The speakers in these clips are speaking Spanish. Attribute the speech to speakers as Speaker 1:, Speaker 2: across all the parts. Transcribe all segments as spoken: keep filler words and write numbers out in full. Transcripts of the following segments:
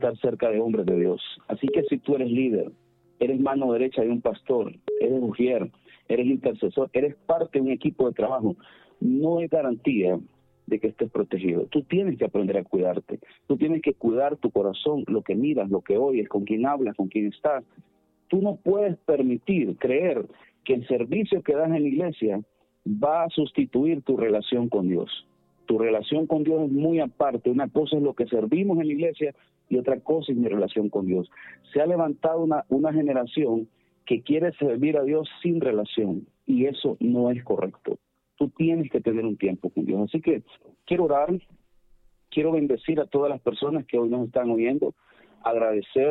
Speaker 1: estar cerca de hombres de Dios. Así que si tú eres líder, eres mano derecha de un pastor, eres mujer, eres intercesor, eres parte de un equipo de trabajo, no hay garantía de que estés protegido. Tú tienes que aprender a cuidarte. Tú tienes que cuidar tu corazón, lo que miras, lo que oyes, con quién hablas, con quién estás. Tú no puedes permitir, creer que el servicio que das en la iglesia va a sustituir tu relación con Dios. Tu relación con Dios es muy aparte. Una cosa es lo que servimos en la iglesia y otra cosa es mi relación con Dios. Se ha levantado una, una generación que quiere servir a Dios sin relación y eso no es correcto. Tú tienes que tener un tiempo con Dios. Así que quiero orar, quiero bendecir a todas las personas que hoy nos están oyendo, agradecer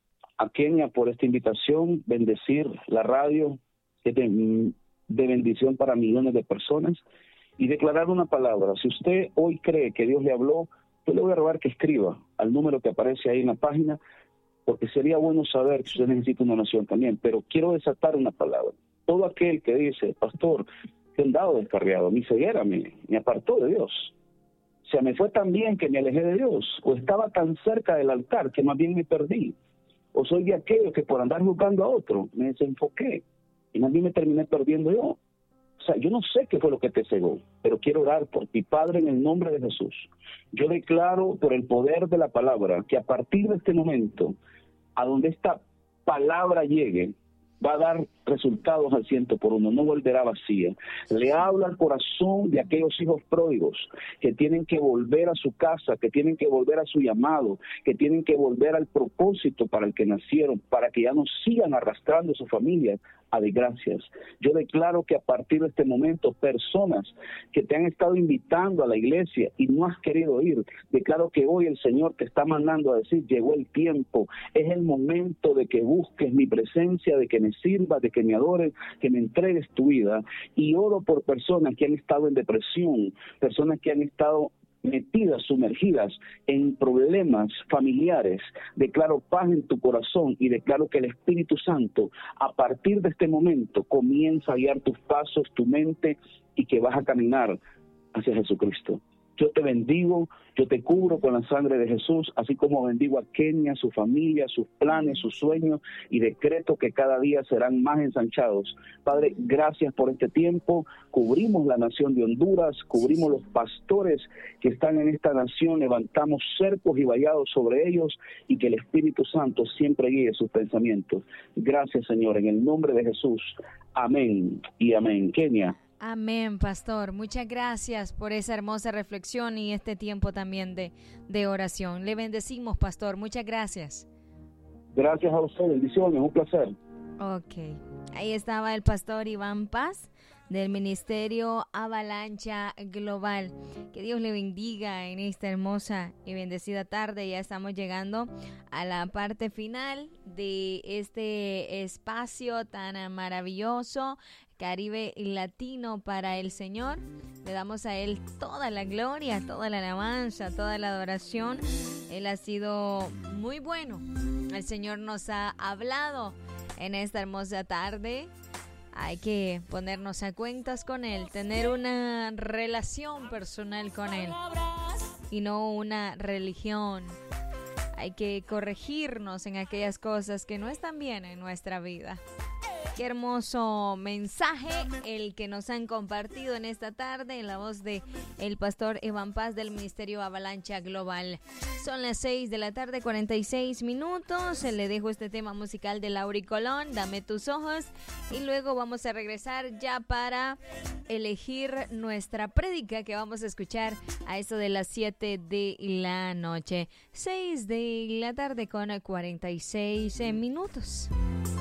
Speaker 1: a Kenia por esta invitación, bendecir la radio, que es de, de bendición para millones de personas, y declarar una palabra. Si usted hoy cree que Dios le habló, yo le voy a rogar que escriba al número que aparece ahí en la página, porque sería bueno saber que usted necesita una oración también, pero quiero desatar una palabra. Todo aquel que dice, pastor, que he andado descarriado, mi ceguera me, me apartó de Dios. O sea, me fue tan bien que me alejé de Dios, o estaba tan cerca del altar que más bien me perdí, o soy de aquellos que por andar juzgando a otro me desenfoqué y más bien me terminé perdiendo yo. O sea, yo no sé qué fue lo que te cegó, pero quiero orar por ti, Padre, en el nombre de Jesús. Yo declaro por el poder de la palabra que a partir de este momento, a donde esta palabra llegue, va a dar resultados al ciento por uno, no volverá vacía. Le habla al corazón de aquellos hijos pródigos que tienen que volver a su casa, que tienen que volver a su llamado, que tienen que volver al propósito para el que nacieron, para que ya no sigan arrastrando a su familia a desgracias. Yo declaro que a partir de este momento, personas que te han estado invitando a la iglesia y no has querido ir, declaro que hoy el Señor te está mandando a decir, llegó el tiempo, es el momento de que busques mi presencia, de que me sirvas, de que me adores, que me entregues tu vida. Y oro por personas que han estado en depresión, personas que han estado metidas, sumergidas en problemas familiares. Declaro paz en tu corazón y declaro que el Espíritu Santo a partir de este momento comienza a guiar tus pasos, tu mente, y que vas a caminar hacia Jesucristo. Yo te bendigo, yo te cubro con la sangre de Jesús, así como bendigo a Kenia, su familia, sus planes, sus sueños, y decreto que cada día serán más ensanchados. Padre, gracias por este tiempo. Cubrimos la nación de Honduras, cubrimos los pastores que están en esta nación, levantamos cercos y vallados sobre ellos, y que el Espíritu Santo siempre guíe sus pensamientos. Gracias, Señor, en el nombre de Jesús. Amén y amén. Kenia.
Speaker 2: Amén, pastor. Muchas gracias por esa hermosa reflexión y este tiempo también de, de oración. Le bendecimos, pastor. Muchas gracias.
Speaker 1: Gracias a usted. Bendiciones. Un placer.
Speaker 2: Ok. Ahí estaba el pastor Iván Paz del Ministerio Avalancha Global. Que Dios le bendiga en esta hermosa y bendecida tarde. Ya estamos llegando a la parte final de este espacio tan maravilloso, Caribe Latino para el Señor. Le damos a Él toda la gloria, toda la alabanza, toda la adoración. Él ha sido muy bueno. El Señor nos ha hablado en esta hermosa tarde. Hay que ponernos a cuentas con Él, tener una relación personal con Él y no una religión. Hay que corregirnos en aquellas cosas que no están bien en nuestra vida. Qué hermoso mensaje el que nos han compartido en esta tarde en la voz de el pastor Iván Paz del Ministerio Avalancha Global. Son las seis de la tarde, cuarenta y seis minutos. Le dejo este tema musical de Lauri Colón, Dame tus ojos, y luego vamos a regresar ya para elegir nuestra prédica que vamos a escuchar a eso de las siete de la noche. seis de la tarde con cuarenta y seis minutos.